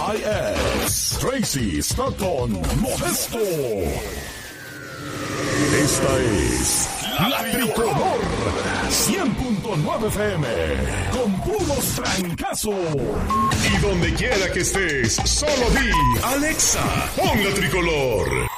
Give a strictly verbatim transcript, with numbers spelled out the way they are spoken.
I S, Tracy Stockton Modesto. Esta es La Tricolor cien punto nueve F M con puros trancazos. Y donde quiera que estés, solo di Alexa, pon La Tricolor.